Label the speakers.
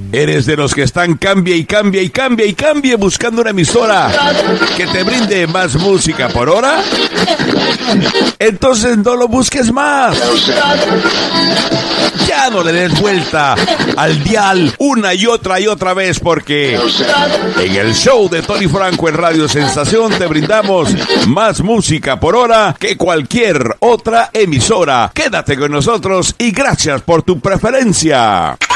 Speaker 1: ¿Eres de los que están cambie y cambie y cambie y cambie buscando una emisora que te brinde más música por hora? Entonces no lo busques más. Ya no le des vuelta al dial una y otra vez, porque en el show de Tony Franco en Radio Sensación te brindamos más música por hora que cualquier otra emisora. Quédate con nosotros y gracias por tu preferencia.